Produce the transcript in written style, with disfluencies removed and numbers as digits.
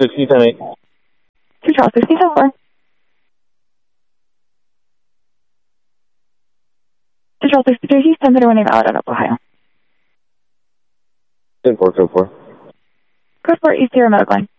6010-8. 2 Charles 6010-4. 2 Charles 62, he's 10-1 valid out of Ohio. 10-4, code 4. Code 4, East Sierra Medical Line.